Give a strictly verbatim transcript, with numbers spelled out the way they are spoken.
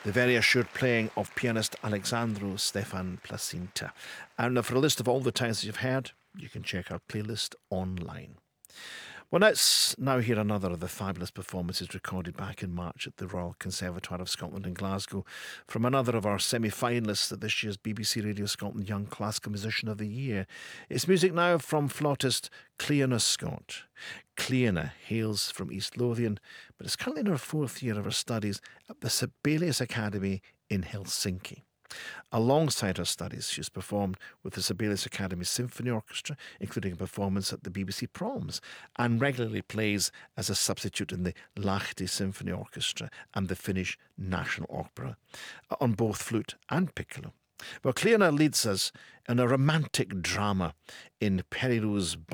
the very assured playing of pianist Alexandru Stefan Placinta. And for a list of all the times you've heard, you can check our playlist online. Well, let's now hear another of the fabulous performances recorded back in March at the Royal Conservatoire of Scotland in Glasgow from another of our semi-finalists at this year's B B C Radio Scotland Young Classical Musician of the Year. It's music now from flautist Cleona Scott. Cleona hails from East Lothian, but is currently in her fourth year of her studies at the Sibelius Academy in Helsinki. Alongside her studies, she's performed with the Sibelius Academy Symphony Orchestra, including a performance at the B B C Proms, and regularly plays as a substitute in the Lahti Symphony Orchestra and the Finnish National Opera, on both flute and piccolo. Well, Cleona leads us in a romantic drama in Perilou's